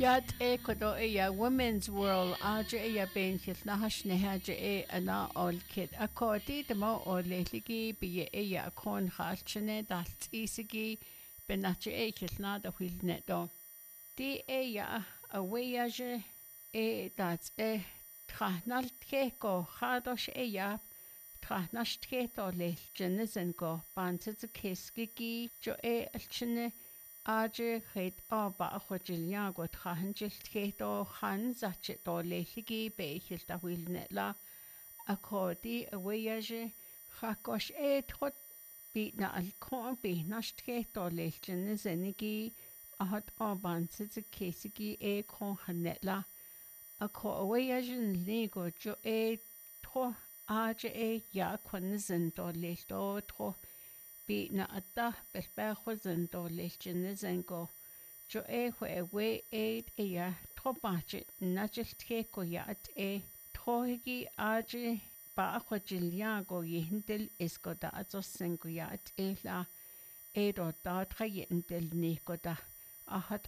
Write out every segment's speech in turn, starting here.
Yat kodo Women's World aja ben nahash nehaja ana ol kid akoti demo or lehligi be kon halchene dalt isigi benacha kilna da wilnet do. Di awayaje dat trahnal keko hadosh trahnash keto lehjenizen go bantet keskigi jo alchene Aje het ba chojilja go trahanjil keto han zache to lehigi behil da wilnetla akodi awayaje chakosh trot bitna alkon behnash keto lehjene zenigi ahat banset kesigi kon hanetla ako awayaje ligo jo tro aje ya kwanzen to lehto tro Bina atta belbergo zendo lechene zengo. Jo hwe trobache najiltke ko yat trohigi aje ba chojilyago yindel iskoda atos sengo yat la do da trayendel nikoda ahat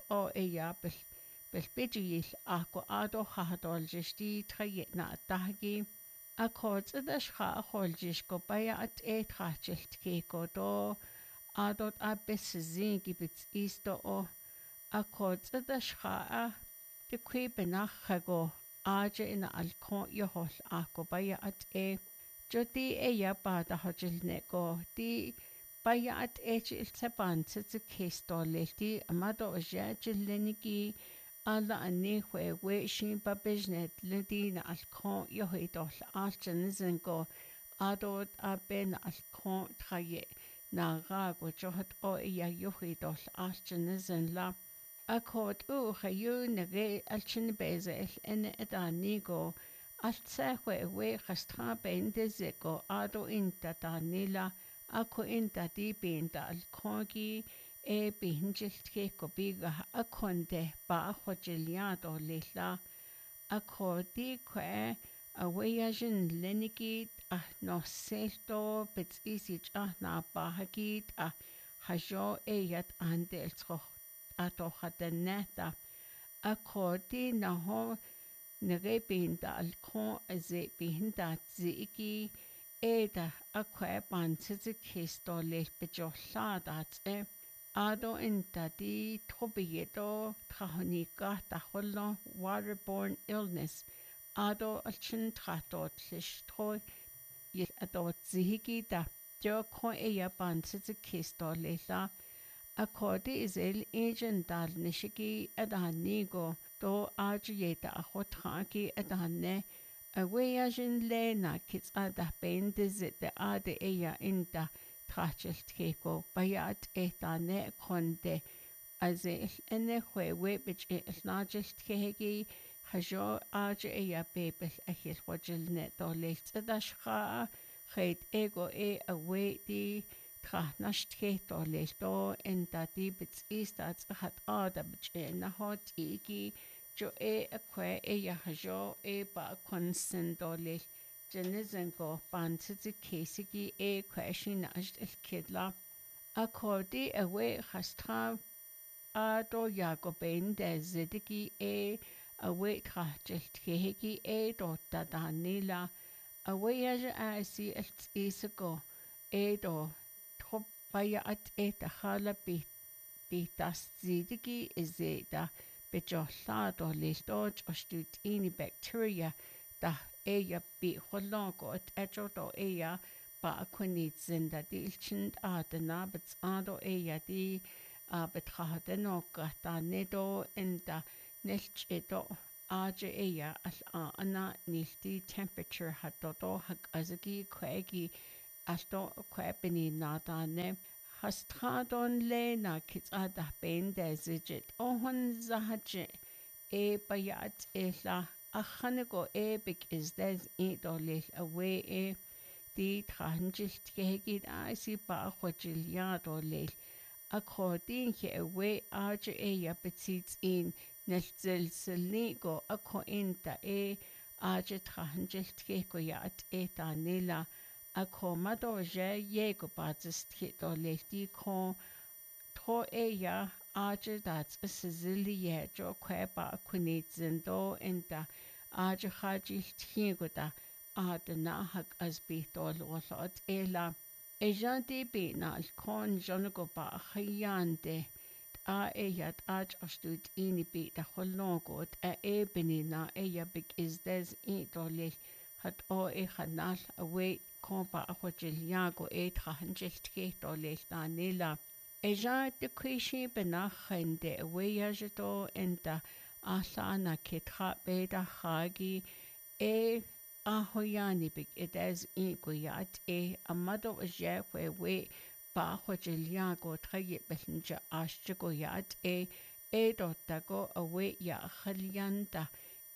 belbejil ako ado hadol jesti trayetna tahgi Akkords schra holjish go baya at trachelt keko do adot abessin gibits isto o akkords schra de kwebenach go aje in alkon yohol ako baya at jodi ya bada hojilne go di baya at iltaban tse kesto leti amado jajlenigi Alla anni we shin babijnet ledina alkon yohidol alchenisen go adod aben alkon traye na rago johat yohidol alchenisen la akod hayu nege alchenbeze en edani go altse we khastra bende zeko ado inta danila ako inta di benda alkongi bihinjiltke ko biga akonde ba chojiliado lila akodi kwe awayajin leniki no selto bits isich na bahagit hajo yat andel tro ato hadeneta akodi na ho nerebinda alkon ze bihinda ziki da akwe bantsitsi kisto lel bejolladat Ado inta di trobiyeto trahonika tahollo waterborne illness. Ado alchin tratot lishtro yil adot zihigi da jo ko bantsitsi kisto lela. Akodi is agent dal nishigi adanigo do ajiyeta ahotraki adane. Awayajin le na kits ada bendizit de ade inta. Trachelt keko bayat etane konde azil ene hwe bich najelt kegi hajo aje bebel ahil wajilne do lelt dashqa khed ego away di trachnasht keto lelto enta di bits istats hat ada bich na hot igi jo akwe hajo ba konsendo lel Jenizengo bantsitsi kesigi question ajd el kidla. Akkordi away hastra ado yagoben de zidigi away trachelt kehegi do dadanila. Away asi el isago do trop baya at tahala bitas zidigi izeda bejollado lildoj ostut ini bacteria da bi holongo do ba kunit zinda dilchind adana bets ado di betrahade no gata nedo enda nelch aje al ana nilti temperature hadodo hak azagi kwegi alto kwebini nadane hastradon le na kits ada bende zidget ohon zahaje bayat la Achanigo big is des dolil away di tranjilt kegid si ba chojiliado lil according he away aje betzits in nelzel selnigo akko inta aje tranjilt keko yat danila akko madoje yego bazist dolil di kon tro aja that's a Sicilia jo queba quinitzendo enta aja hajil tieguda adana hag as bitol wasot ela ejanti bina al con jonago ba hyande a eyat aj astut ini bit da holnogot a ebeni na eya big is des idole hat o e hanal away kompa a hojiliago e trahanjil tole danila eja de quishi benachende awayajato enta asana kitra beda hagi e ahoyani big it as inquiyat e amado ajekwe we ba hojiliago traye belinja ashgoyat e dotago awe ya khalianta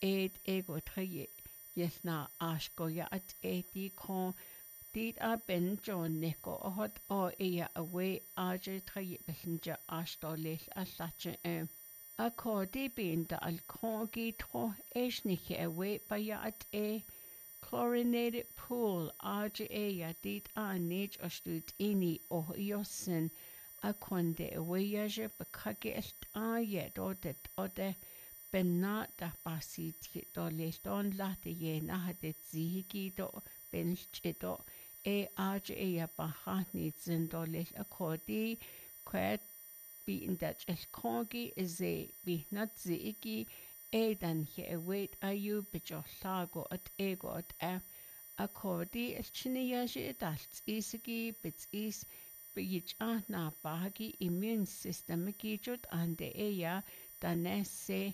ego traye yesna ashgoyat di kon Did a ben John Nico hot o ea away aja traye belinja ashtolil a sache a codi being da al congi tro esnike away by at chlorinated pool aja ea did a nage astut ini o yosin a conde away aja bakage est a yet o de benna da basi dolil don late ye na hade zihigi do benchido aja bahani zindolish akodi kwet beaten Dutch kongi is be not ziki dan he wait ayu bijo lago at ego at akodi is chiniyashi dalt isigi bits is bich na bahagi immune system kijut ande eya danese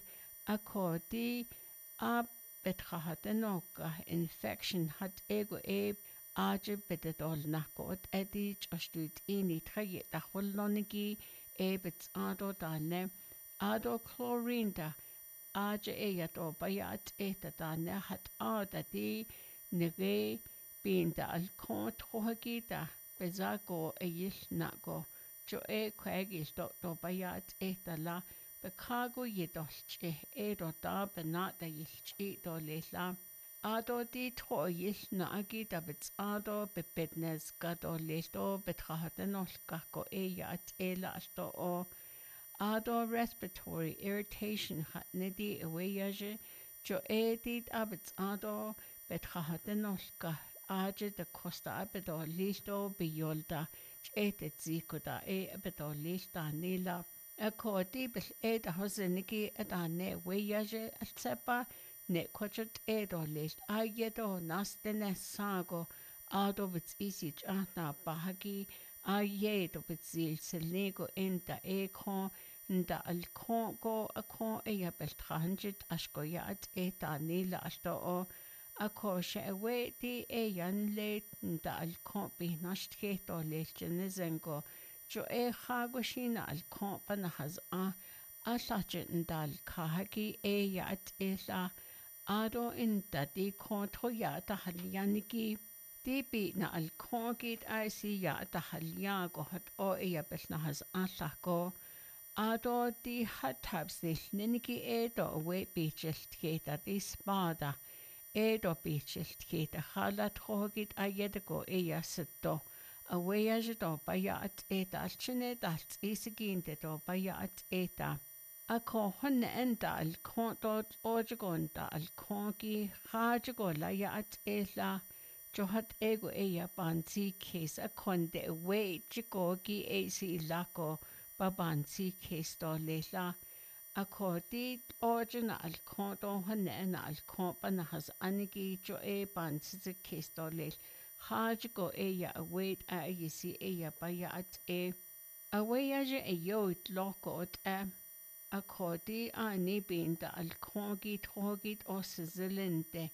akodi a betrahatenoka infection hat ego aja bedadol nakot edi astut ini traye da hollonigi bits ado dane ado chlorinda aja eyato bayat dane hat ada di nege binda al kont hohagida bezago eyil nago jo kwegis do bayat la bekago yedolche do da benata yilchi do lela Ado di troyil na agi Davids ado bebednes gado lesto betrachten olkako at elasto o ado respiratory irritation hat nedi awayaje jo edit abits ado betrachten olka aje de costa abedo listo biyolda etet zikoda abedo lista nila akodi bel ed hoseniki adane wayaje alsepa ne kochut list ayedo nastene sago ado vits isich ahna bahagi ayedo vitsil selnego enta ekon nda alkon go akon eya beltranjit ashkoyat nila ashto o akoshe ewe di eyan le nda alkon binashtketo lechenizengo jo chagoshina alkon panahaz alachin nda alkahagi eyat ela Ado inta di kontro ya ta halyaniki di bi na al kongit si ya ta halyago hat o bel na has alako ado di hat tabsil niniki we bichelt keta di spada bichelt keta halat hogit ayedego sito aweyajo bayat alchine dalt isiginte do bayat Ako honne enda al kontot ojagonda al kongi hajagola ya at johat ego bansi case akonde we jigogi si lako babansi case do lela akodi ojana al konto honne ena al kompana has anigi jo bansi case do lel hajago await yisi baya at awayaje yot loko Akodi ani binda al kongit hogit o Sicilente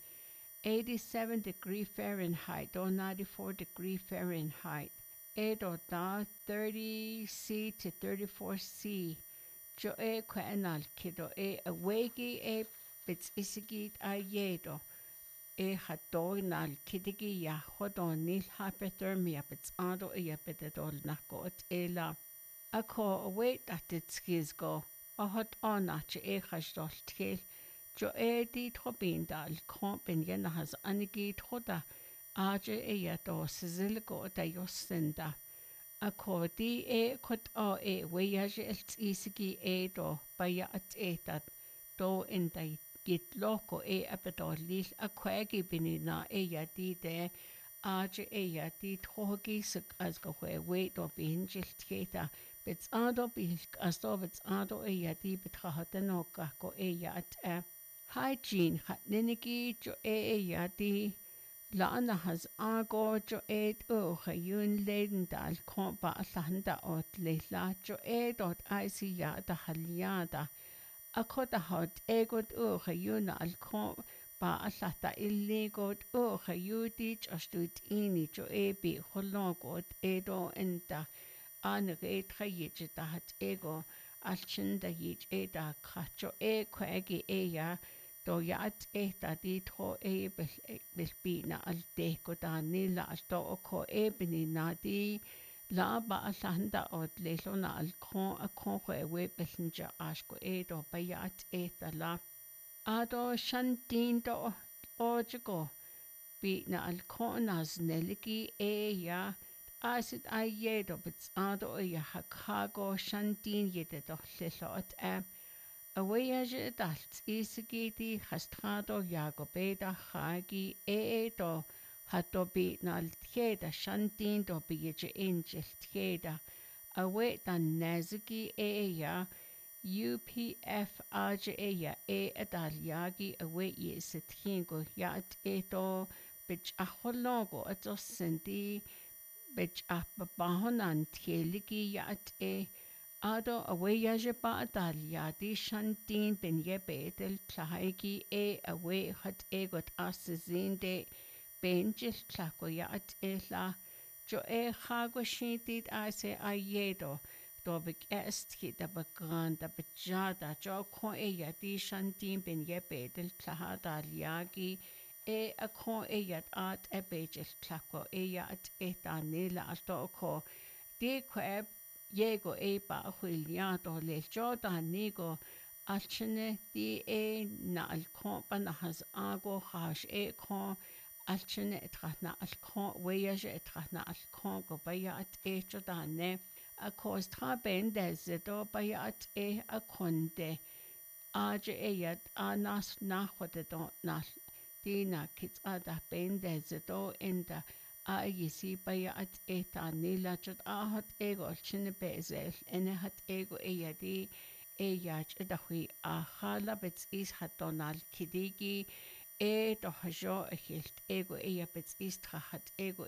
87 Fahrenheit or 94 Fahrenheit. Edo da 30 C to 34 C. Jo kwenal kido awegi bits isigit ayedo. Hadoinal kidigi ya hodonil hypothermia bits ando bededol nakot ela. Ako await at its go. Ahot anach chasdol tgel jo di trobinda al kompen yena has anigi troda aje do sizilgo da yosenda Akodi e kot o e weyaje els isigi e do baya at etat do endai git loko e apedorlis a kwegi binina e yadi de aje e yadi trogi suk as go we do binjil teta bits ado bilk as do bits ado e yadi betrahaten oka go e yat hygiene hat ninigi jo e yadi Lana has agor jo ed ucha yun leden dal kompa alanda ot leila jo ed ot aisi yada haliada. Akota hot egot ucha yun al kompa alata illegod ucha yudich astut ini jo ebi hologot edo enda anag ed chayit hat ego alchinda yich eda kacho e kwegi eya do yat ta di tro e bel bina al te ko da ni la sto o ko e bini na di la ba alanda od le lo na al kon a kon ko e we belinja as ko e do ba yat ta la a do shantin do o go bi na al kon as neliki e ya asit a ye do bits a do ya hakago shantin yede do le lo at Awayaje dalt isagiti hastrado yago beda hagi do hato bi nal tjeda shantin do bi yeje angel tjeda awe dan nezigi ya UPF aje adal yagi awe ye sethingo yat do bich ahologo atos sendi bich apabahonan tjeligi yat Ado awayaje ba adaliadi shantin ben yebedel tlahaigi awe hat egot asizinde benjil tlakoya at ela jo hago shintid ase ayedo do bik estki da bagan da bejada jo ko yadi shantin ben yebedel tlahadaliagi akon yad at ebejil tlako yad etanila ato ko de kweb Yego ba huiliado le joda nigo alchene di na alkompa na has ago hash kon alchene etrachna alkon weyaje etrachna alkon go baya at joda ne a cause tra bende zedo baya at a konde aje yat anas na hote do na dina kits ada bende zedo enda yisi baya at nila chot hat ego chine bezel ene hat ego yadi yach dahui hala bets is hatonal kidigi do hajo hilt ego bets is hat ego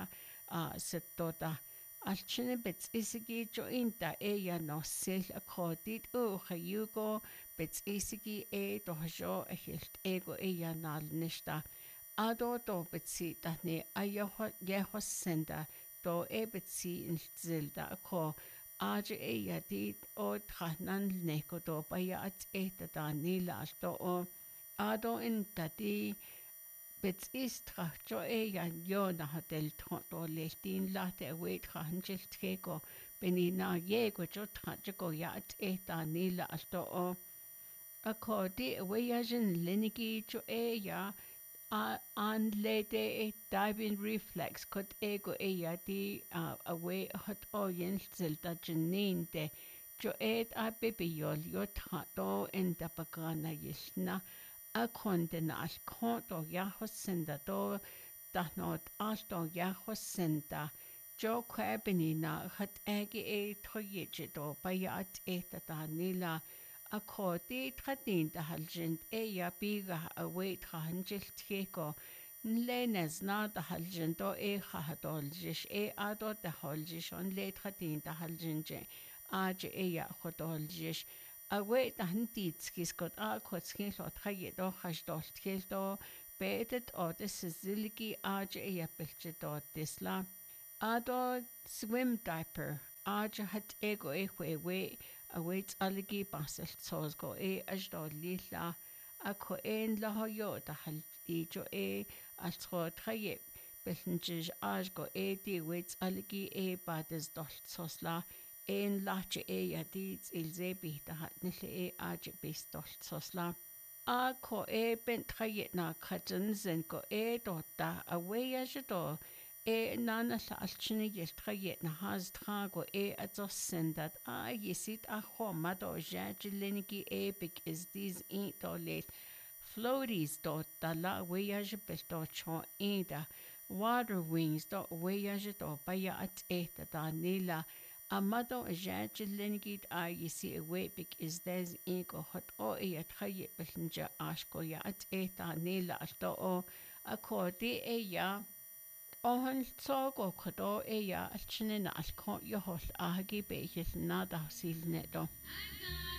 setota alchine bets isigi jo inta no sel akodit hayugo bets isigi do hajo hilt ego nal nishta Ado do betsi tani yeho senda do betsi in zilda ko aje yadi o tranan neko do baya at da nila do o ado in tadi bets istra jo yona hotel do lestin late wait hanjel teko benina yego jo trajo ya at da nila do o akodi wayajin linigi jo Anlede diving reflex kot ego di away hot oyen zelda janinde jo a baby yol yo tato en da pagana yishna a konde na al konto ya hosenda do da not alto ya hosenda jo kwebini na hat egi toyeje do bayat da nila a codi tradin da halgent ya biga away trahanjil tjeko nlenes na da halgent o hadoljish ado da holjish on le tradin da halgenje aje ya hodoljish away da hantitskis kot a kotskin lo traje do hasdol tjeldo betet o de sizilgi aje ya belche do disla ado swim diaper aje hat ego we awaits aligi basel tsosgo ajdo lila ako la hoyo da hal jo altro traye belnjij ajgo di waits aligi bades dol tsosla lache yadi ilzebi da hat nile aj bis dol tsosla ako ben traye na kajen zen go do da away ajdo nana la alchini yeltrayet na has trago atossendat yisit homa do jajiliniki epic is these ain't do late floaties do la voyage besto cho inda water wings do voyage do baya at da nila amado jajiliniki yisi epic is des inko hot trayet belinja ashko ya at nila do akodi ya Ohan sog o kado alchinin alcon yohol ahagi behil nada silnedo.